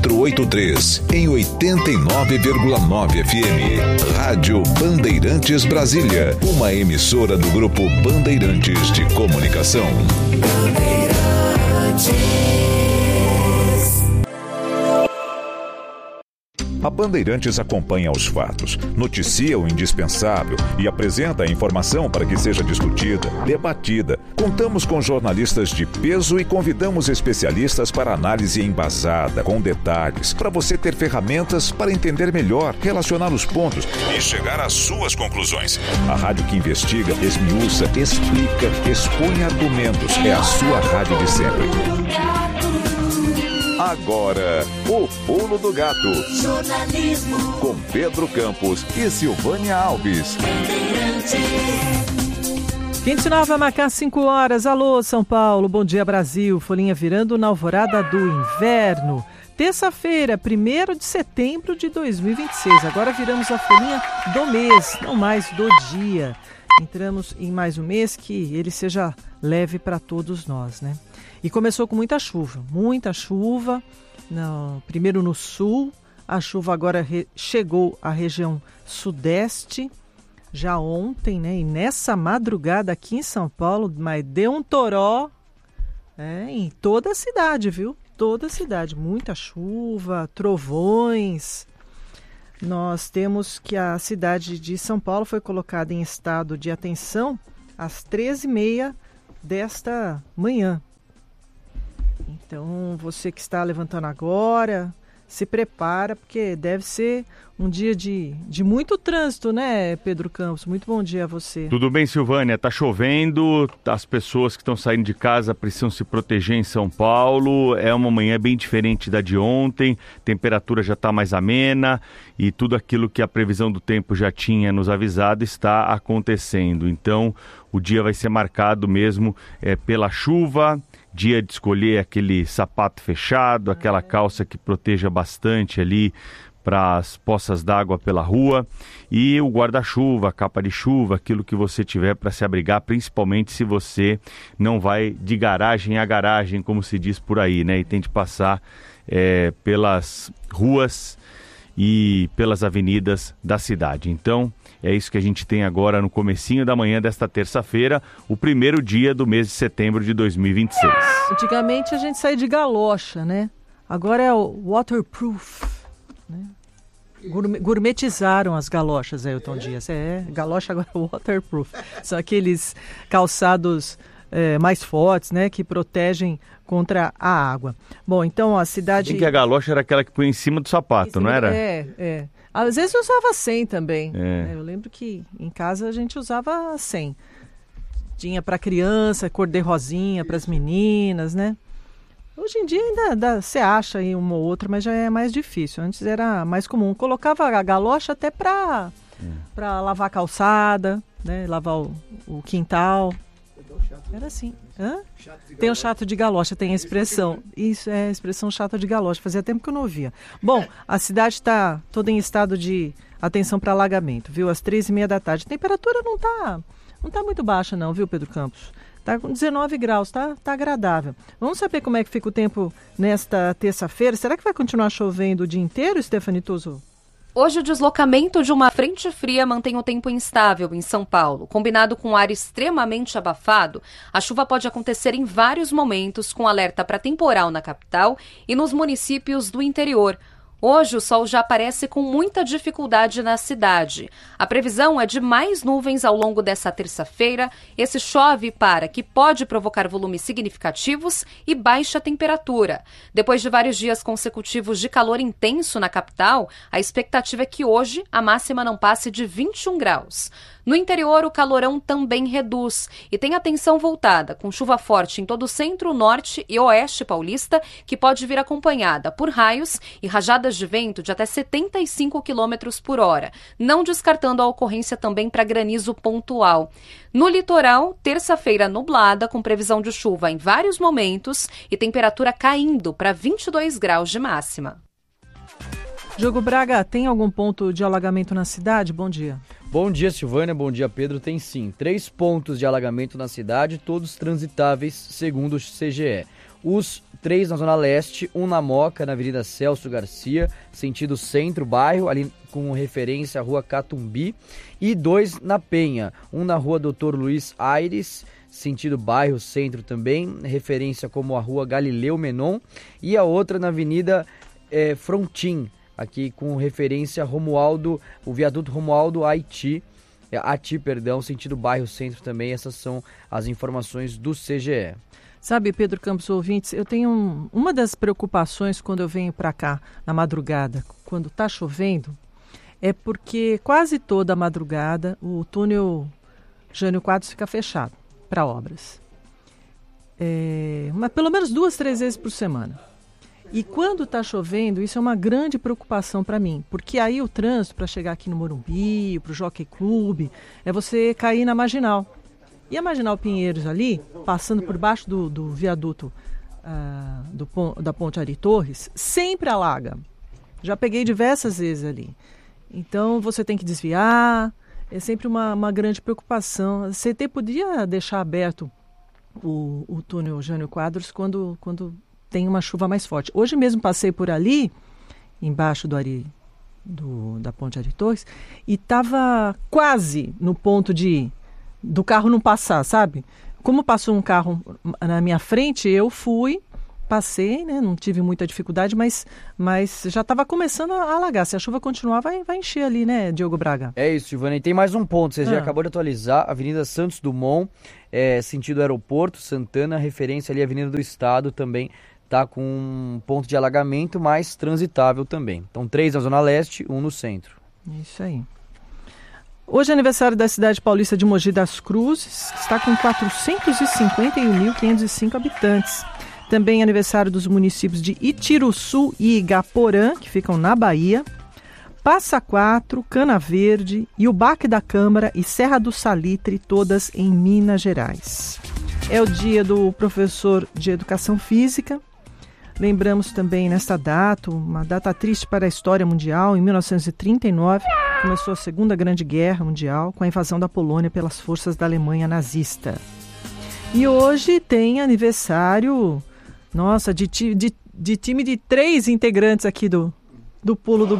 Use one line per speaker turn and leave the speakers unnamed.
483, em 89,9 FM. Rádio Bandeirantes Brasília, uma emissora do Grupo Bandeirantes de Comunicação. A Bandeirantes acompanha os fatos, noticia o indispensável e apresenta a informação para que seja discutida, debatida. Contamos com jornalistas de peso e convidamos especialistas para análise embasada, com detalhes, para você ter ferramentas para entender melhor, relacionar os pontos e chegar às suas conclusões. A rádio que investiga, esmiuça, explica, expõe argumentos. É a sua rádio de sempre. Agora, o Pulo do Gato. Jornalismo. Com Pedro Campos e Silvânia Alves.
29 vai marcar 5 horas. Alô, São Paulo. Bom dia, Brasil. Folhinha virando na alvorada do inverno. Terça-feira, 1º de setembro de 2026. Agora viramos a folhinha do mês, não mais do dia. Entramos em mais um mês que ele seja leve para todos nós, né? E começou com muita chuva. Primeiro no sul, a chuva agora chegou à região sudeste, já ontem, né? E nessa madrugada aqui em São Paulo, mas deu um toró em toda a cidade, viu? Toda a cidade, muita chuva, trovões. Nós temos que a cidade de São Paulo foi colocada em estado de atenção às 13h30 desta manhã. Então, você que está levantando agora, se prepara, porque deve ser um dia de muito trânsito, né, Pedro Campos? Muito bom dia a você.
Tudo bem, Silvânia? Tá chovendo, as pessoas que estão saindo de casa precisam se proteger em São Paulo. É uma manhã bem diferente da de ontem, temperatura já está mais amena e tudo aquilo que a previsão do tempo já tinha nos avisado está acontecendo. Então, o dia vai ser marcado mesmo pela chuva. Dia de escolher aquele sapato fechado, aquela calça que proteja bastante ali para as poças d'água pela rua, e o guarda-chuva, a capa de chuva, aquilo que você tiver para se abrigar, principalmente se você não vai de garagem a garagem, como se diz por aí, né? E tem de passar pelas ruas e pelas avenidas da cidade. Então, é isso que a gente tem agora no comecinho da manhã desta terça-feira, o primeiro dia do mês de setembro de 2026.
Antigamente a gente saía de galocha, né? Agora é o waterproof, né? Gourmetizaram as galochas, Ailton Dias. Galocha agora é waterproof. São aqueles calçados mais fortes, né? Que protegem contra a água. Bom, então a cidade...
Bem que a galocha era aquela que põe em cima do sapato, não era?
Às vezes eu usava 100 também. Eu lembro que em casa a gente usava 100. Tinha para criança, cor de rosinha, para as meninas, né? Hoje em dia ainda você acha aí uma ou outra, mas já é mais difícil. Antes era mais comum. Colocava a galocha até para lavar a calçada, né? Lavar o quintal. Era assim. Tem o chato de galocha, tem a expressão. Isso é a expressão chata de galocha. Fazia tempo que eu não ouvia. Bom, a cidade está toda em estado de atenção para alagamento, viu? Às 3h30 da tarde. A temperatura não tá muito baixa não, viu, Pedro Campos? Tá com 19 graus, tá agradável. Vamos saber como é que fica o tempo nesta terça-feira. Será que vai continuar chovendo o dia inteiro, Stephanie Tuso?
Hoje, o deslocamento de uma frente fria mantém o tempo instável em São Paulo. Combinado com um ar extremamente abafado, a chuva pode acontecer em vários momentos, com alerta para temporal na capital e nos municípios do interior. Hoje, o sol já aparece com muita dificuldade na cidade. A previsão é de mais nuvens ao longo dessa terça-feira. Esse chove para que pode provocar volumes significativos e baixa temperatura. Depois de vários dias consecutivos de calor intenso na capital, a expectativa é que hoje a máxima não passe de 21 graus. No interior, o calorão também reduz e tem atenção voltada, com chuva forte em todo o centro, norte e oeste paulista, que pode vir acompanhada por raios e rajadas de vento de até 75 km por hora, não descartando a ocorrência também para granizo pontual. No litoral, terça-feira nublada, com previsão de chuva em vários momentos e temperatura caindo para 22 graus de máxima.
Diogo Braga, tem algum ponto de alagamento na cidade? Bom dia.
Bom dia, Silvânia. Bom dia, Pedro. Tem sim. 3 pontos de alagamento na cidade, todos transitáveis, segundo o CGE. Os 3 na Zona Leste, 1 na Moca, na Avenida Celso Garcia, sentido centro, bairro, ali com referência à Rua Catumbi, e 2 na Penha, 1 na Rua Dr. Luiz Aires, sentido bairro, centro também, referência como a Rua Galileu Menon, e a outra na Avenida Frontin, aqui com referência Romualdo, o viaduto Romualdo Ati, sentido bairro, centro também. Essas são as informações do CGE.
Sabe, Pedro Campos, ouvintes, eu tenho uma das preocupações quando eu venho para cá na madrugada, quando está chovendo, é porque quase toda a madrugada o túnel Jânio Quadros fica fechado para obras. Mas pelo menos 2, 3 vezes por semana. E quando está chovendo, isso é uma grande preocupação para mim, porque aí o trânsito para chegar aqui no Morumbi, para o Jockey Club, é você cair na Marginal. E a Marginal Pinheiros ali, passando por baixo do viaduto da Ponte Ari Torres, sempre alaga. Já peguei diversas vezes ali. Então você tem que desviar, é sempre uma grande preocupação. A CT podia deixar aberto o túnel Jânio Quadros quando tem uma chuva mais forte. Hoje mesmo passei por ali, embaixo da Ponte Ari Torres, e estava quase no ponto do carro não passar, sabe? Como passou um carro na minha frente, eu passei, né? Não tive muita dificuldade, mas já estava começando a alagar. Se a chuva continuar, vai encher ali, né, Diogo Braga?
É isso, Silvana. E tem mais um ponto, você já acabou de atualizar, Avenida Santos Dumont, sentido aeroporto, Santana, referência ali à Avenida do Estado também, está com um ponto de alagamento, mais transitável também. Então 3 na Zona Leste, 1 no centro.
Isso aí. Hoje é aniversário da cidade paulista de Mogi das Cruzes, que está com 451.505 habitantes. Também é aniversário dos municípios de Itiruçu e Igaporã, que ficam na Bahia, Passa Quatro, Cana Verde, Iubaque da Câmara e Serra do Salitre, todas em Minas Gerais. É o dia do professor de Educação Física. Lembramos também nesta data, uma data triste para a história mundial. Em 1939, começou a Segunda Grande Guerra Mundial com a invasão da Polônia pelas forças da Alemanha nazista. E hoje tem aniversário, de time de 3 integrantes aqui do Pulo do